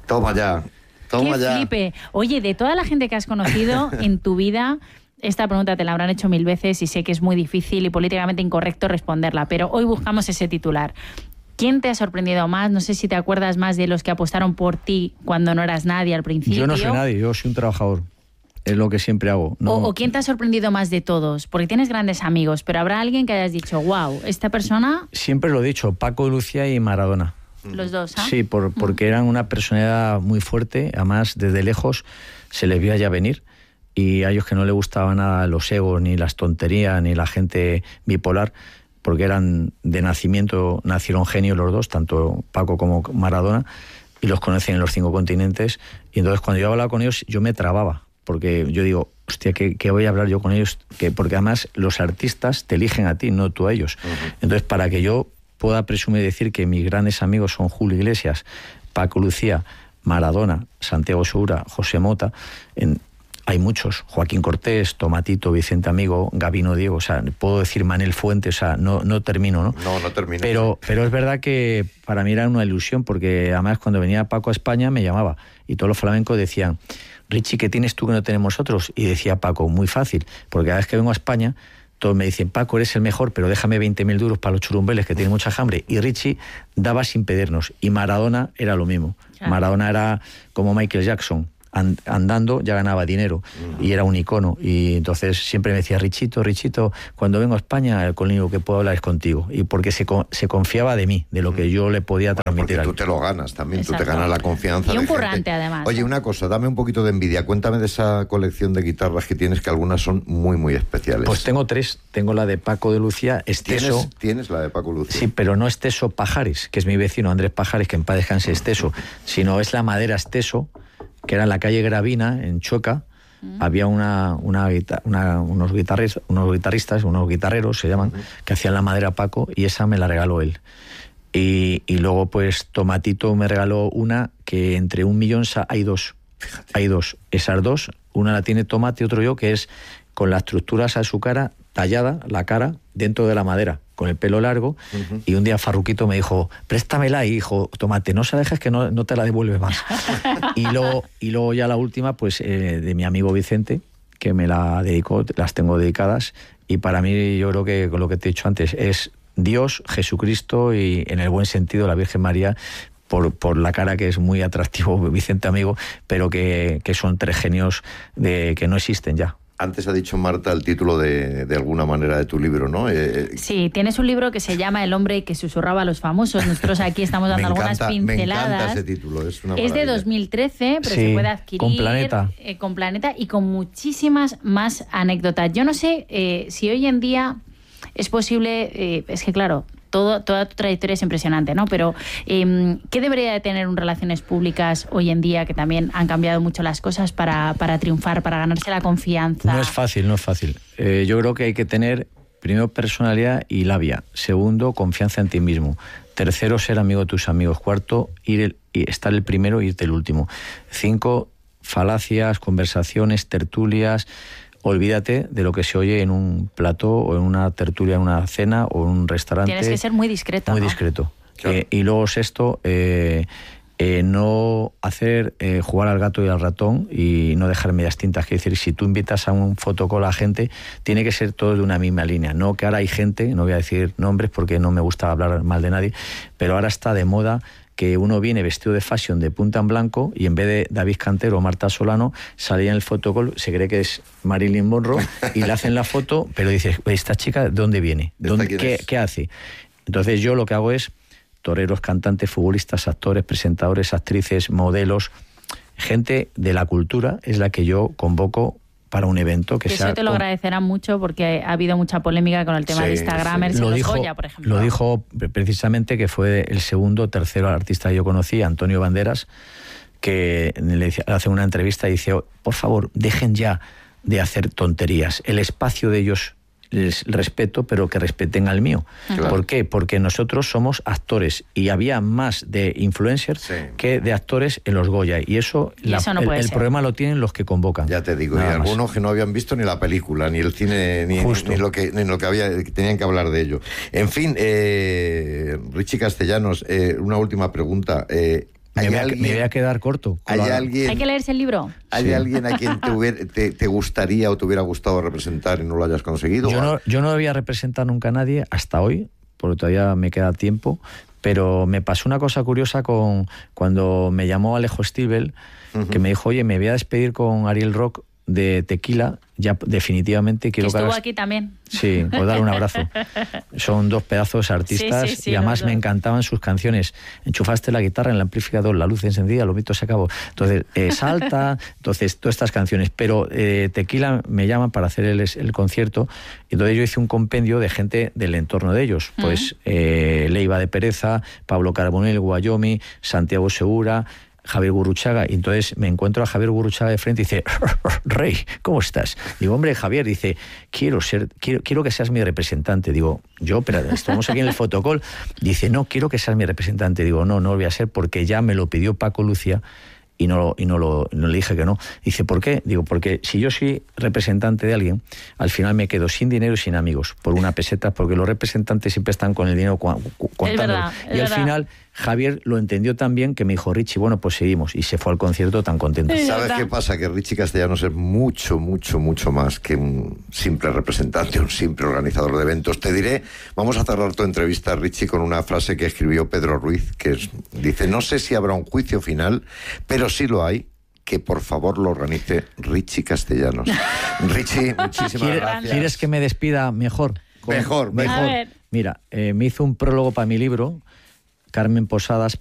Toma ya. ¡Qué flipe! Oye, de toda la gente que has conocido en tu vida, esta pregunta te la habrán hecho 1000 veces y sé que es muy difícil y políticamente incorrecto responderla, pero hoy buscamos ese titular. ¿Quién te ha sorprendido más? No sé si te acuerdas más de los que apostaron por ti cuando no eras nadie al principio. Yo no soy nadie, yo soy un trabajador. Es lo que siempre hago. No. ¿O quién te ha sorprendido más de todos? Porque tienes grandes amigos, pero habrá alguien que hayas dicho, wow, esta persona... Siempre lo he dicho, Paco de Lucía y Maradona. Los dos, ¿ah? Sí, porque eran una personalidad muy fuerte, además desde lejos se les veía ya venir, y a ellos que no les gustaba nada los egos, ni las tonterías, ni la gente bipolar, porque eran de nacimiento, nacieron genios los dos, tanto Paco como Maradona, y los conocen en los 5 continentes, y entonces cuando yo hablaba con ellos yo me trababa, porque yo digo, hostia, ¿qué voy a hablar yo con ellos? Porque además los artistas te eligen a ti, no tú a ellos. Entonces, para que yo pueda presumir y decir que mis grandes amigos son Julio Iglesias, Paco Lucía, Maradona, Santiago Segura, José Mota, hay muchos, Joaquín Cortés, Tomatito, Vicente Amigo, Gabino Diego, o sea, puedo decir Manel Fuentes, o sea, no termino, ¿no? No termino. Pero es verdad que para mí era una ilusión, porque además cuando venía Paco a España me llamaba, y todos los flamencos decían, Richie, ¿qué tienes tú que no tenemos nosotros? Y decía Paco, muy fácil, porque cada vez que vengo a España, todos me dicen, Paco, eres el mejor, pero déjame 20.000 duros para los churumbeles, que tienen mucha hambre. Y Richie daba sin pedirnos. Y Maradona era lo mismo. Claro. Maradona era como Michael Jackson. Andando ya ganaba dinero y era un icono, y entonces siempre me decía, Richito, cuando vengo a España con lo único que puedo hablar es contigo, y porque se confiaba de mí, de lo que yo le podía transmitir. Porque tú te lo ganas también. Exacto. Tú te ganas la confianza y un de currante gente. Además. Oye, una cosa, dame un poquito de envidia, cuéntame de esa colección de guitarras que tienes, que algunas son muy muy especiales. Pues tengo 3, tengo la de Paco de Lucía, Esteso. ¿Tienes la de Paco Lucía? Sí, pero no Esteso Pajares, que es mi vecino Andrés Pajares, que en paz descanse Esteso, sino es la madera Esteso, que era en la calle Gravina, en Chueca. Había unos guitarristas, unos guitarreros se llaman, que hacían la madera Paco, y esa me la regaló él. Y luego pues Tomatito me regaló una que entre 1 millón hay 2. Fíjate. Hay 2. Esas 2, una la tiene Tomate y otro yo, que es con las estructuras a su cara, tallada, la cara, dentro de la madera, con el pelo largo, y un día Farruquito me dijo, préstamela, y dijo, Tomate, no se la dejes que no te la devuelve más. y luego ya la última, pues de mi amigo Vicente, que me la dedicó, las tengo dedicadas, y para mí yo creo que con lo que te he dicho antes, es Dios, Jesucristo y en el buen sentido la Virgen María, por la cara, que es muy atractivo Vicente Amigo, pero que son 3 genios que no existen ya. Antes ha dicho Marta el título de alguna manera de tu libro, ¿no? Sí, tienes un libro que se llama El hombre que susurraba a los famosos. Nosotros aquí estamos dando algunas pinceladas. Me encanta ese título, es una maravilla. Es de 2013, pero sí, se puede adquirir con Planeta y con muchísimas más anécdotas. Yo no sé si hoy en día es posible, es que claro, toda tu trayectoria es impresionante, ¿no? Pero ¿qué debería de tener un relaciones públicas hoy en día, que también han cambiado mucho las cosas para triunfar, para ganarse la confianza? No es fácil. Yo creo que hay que tener, primero, personalidad y labia. Segundo, confianza en ti mismo. Tercero, ser amigo de tus amigos. Cuarto, estar el primero y irte el último. 5, falacias, conversaciones, tertulias. Olvídate de lo que se oye en un plató o en una tertulia, en una cena o en un restaurante. Tienes que ser muy discreto. Muy, ¿no? Discreto. Claro. Y luego sexto, no hacer jugar al gato y al ratón y no dejar medias tintas. Quiere decir, si tú invitas a un fotocall a gente, tiene que ser todo de una misma línea. No que ahora hay gente, no voy a decir nombres porque no me gusta hablar mal de nadie, pero ahora está de moda que uno viene vestido de fashion de punta en blanco y en vez de David Cantero o Marta Solano, salía en el fotocall, se cree que es Marilyn Monroe y le hacen la foto, pero dices, ¿esta chica de dónde viene? ¿Qué hace? Entonces yo lo que hago es toreros, cantantes, futbolistas, actores, presentadores, actrices, modelos, gente de la cultura es la que yo convoco para un evento que sea... Eso te lo agradecerán mucho porque ha habido mucha polémica con el tema de Instagramers y los Goya, por ejemplo. Lo dijo precisamente, que fue el segundo o tercero artista que yo conocí, Antonio Banderas, que le hace una entrevista y dice, por favor, dejen ya de hacer tonterías. El espacio de ellos les respeto, pero que respeten al mío. Claro. ¿Por qué? Porque nosotros somos actores y había más de influencers que de actores en los Goya, y eso no el problema lo tienen los que convocan. Ya te digo, y algunos que no habían visto ni la película, ni el cine, ni lo que tenían que hablar de ello. En fin, Richie Castellanos, una última pregunta. Me voy a quedar corto. ¿Hay que leerse el libro? ¿Hay alguien a quien te gustaría o te hubiera gustado representar y no lo hayas conseguido? Yo no debía representar nunca a nadie hasta hoy, porque todavía me queda tiempo, pero me pasó una cosa curiosa cuando me llamó Alejo Stivel, que me dijo, oye, me voy a despedir con Ariel Rock de Tequila, ya definitivamente quiero que estuvo aquí también. Sí, pues darle un abrazo. Son dos pedazos artistas, sí, y además me encantaban sus canciones. Enchufaste la guitarra en el amplificador, la luz encendida, lo mito se acabó. Entonces, salta, entonces, todas estas canciones. Pero Tequila me llaman para hacer el concierto, y entonces yo hice un compendio de gente del entorno de ellos. Pues Leiva de Pereza, Pablo Carbonell, Guayomi, Santiago Segura, Javier Gurruchaga, y entonces me encuentro a Javier Gurruchaga de frente y dice, Rey, ¿cómo estás? Digo, hombre, Javier, dice, quiero que seas mi representante. Digo, yo, pero estamos aquí en el fotocall. Dice, no, quiero que seas mi representante. Digo, no lo voy a ser porque ya me lo pidió Paco Lucia y no le dije que no. Dice, ¿por qué? Digo, porque si yo soy representante de alguien, al final me quedo sin dinero y sin amigos, por una peseta, porque los representantes siempre están con el dinero contándolo. Y al final Javier lo entendió tan bien que me dijo, Richie, bueno, pues seguimos. Y se fue al concierto tan contento. ¿Sabes qué pasa? Que Richie Castellanos es mucho, mucho, mucho más que un simple representante, un simple organizador de eventos. Te diré, vamos a cerrar tu entrevista, Richie, con una frase que escribió Pedro Ruiz, dice, no sé si habrá un juicio final, pero sí lo hay, que por favor lo organice Richie Castellanos. Richie, muchísimas gracias. ¿Quieres que me despida mejor? Mejor. Mira, me hizo un prólogo para mi libro, Carmen Posadas,